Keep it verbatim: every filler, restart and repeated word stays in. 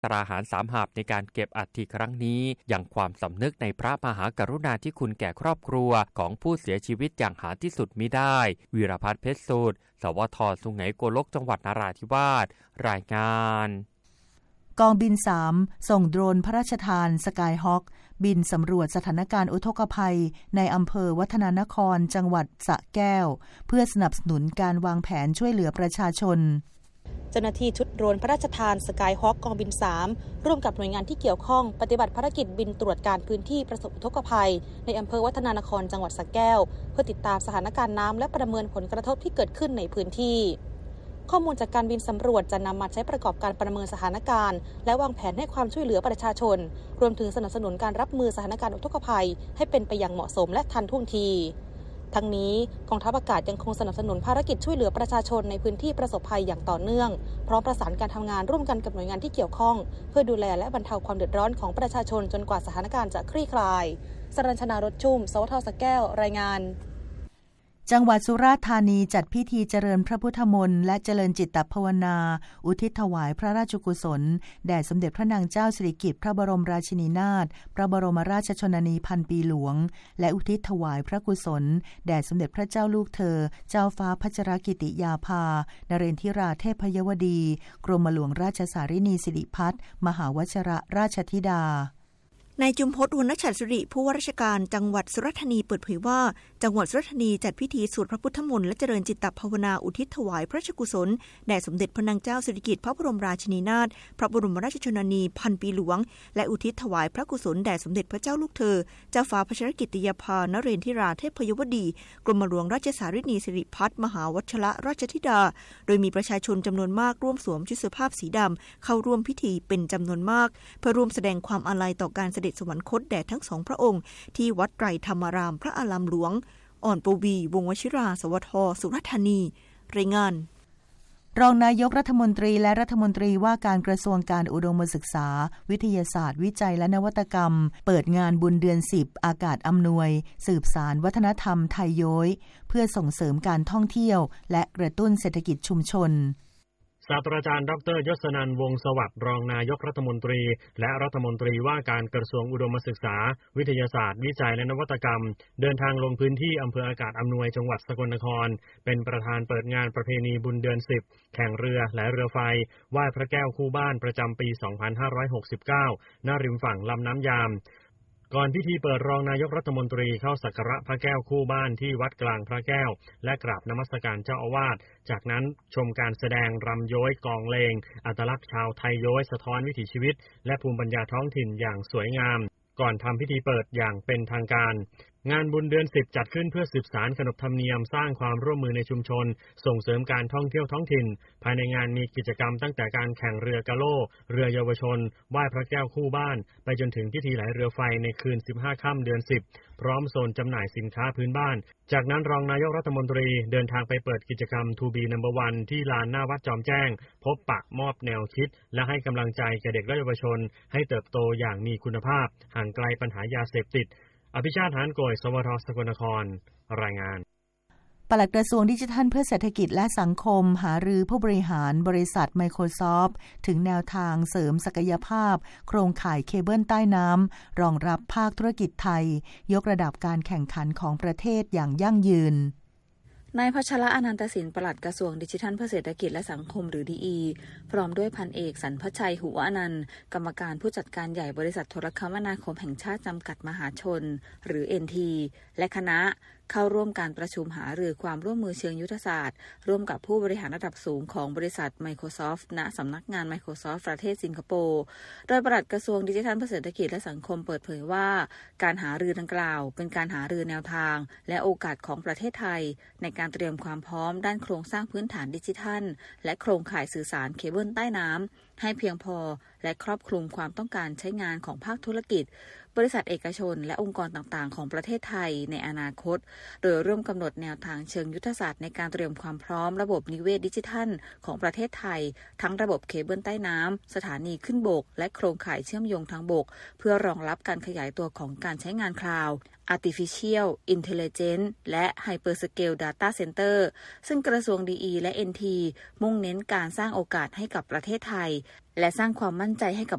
ตราหารสามหาบในการเก็บอัฐิครั้งนี้ยังความสำนึกในพระมหากรุณาธิคุณแก่ครอบครัวของผู้เสียชีวิตอย่างหาที่สุดมิได้วีรพัฒน์เพชรสูตรสวท.สุไหงโกลกจังหวัดนราธิวาสรายงานกองบินสามส่งโดรนพระราชทานสกายฮอคบินสำรวจสถานการณ์อุทกภัยในอำเภอวัฒนานครจังหวัดสระแก้วเพื่อสนับสนุนการวางแผนช่วยเหลือประชาชนเจ้าหน้าที่ชุดโดรนพระราชทานสกายฮอคกองบินสามร่วมกับหน่วยงานที่เกี่ยวข้องปฏิบัติภารกิจบินตรวจการพื้นที่ประสบอุทกภัยในอำเภอวัฒนานครจังหวัดสระแก้วเพื่อติดตามสถานการณ์น้ำและประเมินผลกระทบที่เกิดขึ้นในพื้นที่ข้อมูลจากการบินสำรวจจะนำมาใช้ประกอบการประเมินสถานการณ์และวางแผนให้ความช่วยเหลือประชาชนรวมถึงสนับสนุนการรับมือสถานการณ์อุทกภัยให้เป็นไปอย่างเหมาะสมและทันท่วงทีทั้งนี้กองทัพอากาศยังคงสนับสนุนภารกิจช่วยเหลือประชาชนในพื้นที่ประสบภัยอย่างต่อเนื่องพร้อมประสานการทำงานร่วมกันกับหน่วยงานที่เกี่ยวข้องเพื่อดูแลและบรรเทาความเดือดร้อนของประชาชนจนกว่าสถานการณ์จะคลี่คลายสรัญชนารถชุ่มสวท.สระแก้วรายงานจังหวัดสุราษฎร์ธานีจัดพิธีเจริญพระพุทธมนต์และเจริญจิตภาวนาอุทิศถวายพระราชกุศลแด่สมเด็จพระนางเจ้าสิริกิติ์พระบรมราชินีนาถพระบรมราชชนนีพันปีหลวงและอุทิศถวายพระกุศลแด่สมเด็จพระเจ้าลูกเธอเจ้าฟ้าพัชรกิติยาภานเรนทิราเทพยวดีกรมหลวงราชสารินีสิริพัฒน์มหาวชิรราชธิดานายจุมพจน์ อุณฉัตรศิริผู้ว่าราชการจังหวัดสุราษฎร์ธานีเปิดเผยว่าจังหวัดสุราษฎร์ธานีจัดพิธีสวดพระพุทธมนต์และเจริญจิตตภาวนาอุทิศถวายพระราชกุศลแด่สมเด็จพระนางเจ้าสิริกิติ์พระบรมราชินีนาถพระบรมราชชนนีพันปีหลวงและอุทิศถวายพระกุศลแด่สมเด็จพระเจ้าลูกเธอเจ้าฟ้าพัชรกิติยาภานเรนทิราเทพยวดีกรมหลวงราชสารินีสิริพัฒน์มหาวชิรราชธิดาโดยมีประชาชนจำนวนมากร่วมสวมชุดเสื้อผ้าสีดำเข้าร่วมพิธีเป็นจำนวนมากเพื่อร่วมแสดงความอาลัยต่อการเสด็จสวรรคตแด่ทั้งสองพระองค์ที่วัดไตรธรรมารามพระอารามหลวงอ่อนปวีวงศ์วชิราสวท.สุราษฎร์ธานีรายงานรองนายกรัฐมนตรีและรัฐมนตรีว่าการกระทรวงการอุดมศึกษาวิทยาศาสตร์วิจัยและนวัตกรรมเปิดงานบุญเดือนสิบอากาศอำนวยสืบสานวัฒนธรรมไทยโย้ยเพื่อส่งเสริมการท่องเที่ยวและกระตุ้นเศรษฐกิจชุมชนศาสตราจารย์ดร.ยศนันท์วงศ์สวัสดิ์รองนายกรัฐมนตรีและรัฐมนตรีว่าการกระทรวงอุดมศึกษาวิทยาศาสตร์วิจัยและนวัตกรรมเดินทางลงพื้นที่อำเภออากาศอำนวยจังหวัดสกลนครเป็นประธานเปิดงานประเพณีบุญเดือนสิบแข่งเรือและเรือไฟไหว้พระแก้วคู่บ้านประจำปีสองพันห้าร้อยหกสิบเก้าณริมฝั่งลำน้ำยามก่อนพิธีเปิดรองนายกรัฐมนตรีเข้าสักการะพระแก้วคู่บ้านที่วัดกลางพระแก้วและกราบนมัสการเจ้าอาวาสจากนั้นชมการแสดงรำโย้ยกองเลงอัตลักษณ์ชาวไทยโย้ยสะท้อนวิถีชีวิตและภูมิปัญญาท้องถิ่นอย่างสวยงามก่อนทำพิธีเปิดอย่างเป็นทางการงานบุญเดือนสิบจัดขึ้นเพื่อสืบสานขนบธรรมเนียมสร้างความร่วมมือในชุมชนส่งเสริมการท่องเที่ยวท้องถิ่นภายในงานมีกิจกรรมตั้งแต่การแข่งเรือกะโล่เรือเยาวชนไหว้พระแก้วคู่บ้านไปจนถึงพิธีไหลเรือไฟในคืนสิบห้าค่ำเดือนสิบพร้อมโซนจำหน่ายสินค้าพื้นบ้านจากนั้นรองนายกรัฐมนตรีเดินทางไปเปิดกิจกรรม ทู บี นัมเบอร์ วัน ที่ลานหน้าวัดจอมแจ้งพบปะมอบแนวคิดและให้กำลังใจแก่เด็กและเยาวชนให้เติบโตอย่างมีคุณภาพห่างไกลปัญหายาเสพติดอภิชาติ หานโกย สวท.สกลนครรายงานปลัดกระทรวงดิจิทัลเพื่อเศรษฐกิจและสังคมหารือผู้บริหารบริษัท Microsoft ถึงแนวทางเสริมศักยภาพโครงข่ายเคเบิลใต้น้ำรองรับภาคธุรกิจไทยยกระดับการแข่งขันของประเทศอย่างยั่งยืนนายพัชระอนันตสินปลัดกระทรวงดิจิทัลเพื่อเศรษฐกิจและสังคมหรือ ดี อี พร้อมด้วยพันเอกสันพชัยหุวอนันต์กรรมการผู้จัดการใหญ่บริษัทโทรคมนาคมแห่งชาติจำกัดมหาชนหรือ เอ็น ที และคณะเข้าร่วมการประชุมหารือความร่วมมือเชิงยุทธศาสตร์ร่วมกับผู้บริหารระดับสูงของบริษัท Microsoft ณสำนักงาน Microsoft ประเทศสิงคโปร์โดยปลัดกระทรวงดิจิทัลเพื่อเศรษฐกิจและสังคมเปิดเผยว่าการหารือดังกล่าวเป็นการหารือแนวทางและโอกาสของประเทศไทยในการเตรียมความพร้อมด้านโครงสร้างพื้นฐานดิจิทัลและโครงข่ายสื่อสารเคเบิลใต้น้ำให้เพียงพอและครอบคลุมความต้องการใช้งานของภาคธุรกิจบริษัทเอกชนและองค์กรต่างๆของประเทศไทยในอนาคตโดยร่วมกำหนดแนวทางเชิงยุทธศาสตร์ในการเตรียมความพร้อมระบบนิเวศดิจิทัลของประเทศไทยทั้งระบบเคเบิลใต้น้ำสถานีขึ้นบกและโครงข่ายเชื่อมโยงทางบกเพื่อรองรับการขยายตัวของการใช้งานคลาวด์ Artificial Intelligence และ Hyperscale Data Center ซึ่งกระทรวง ดี อี และ เอ็น ที มุ่งเน้นการสร้างโอกาสให้กับประเทศไทยและสร้างความมั่นใจให้กับ